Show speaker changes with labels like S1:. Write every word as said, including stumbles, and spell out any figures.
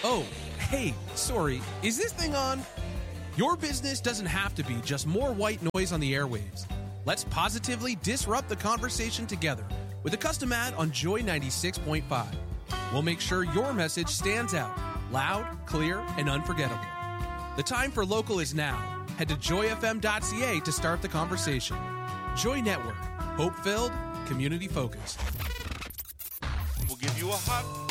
S1: Oh, hey, sorry, is this thing on? Your business doesn't have to be just more white noise on the airwaves. Let's positively disrupt the conversation together with a custom ad on Joy ninety-six point five. We'll make sure your message stands out, loud, clear, and unforgettable. The time for local is now. Head to joy f m dot c a to start the conversation. Joy Network, hope-filled, community-focused.
S2: We'll give you a hot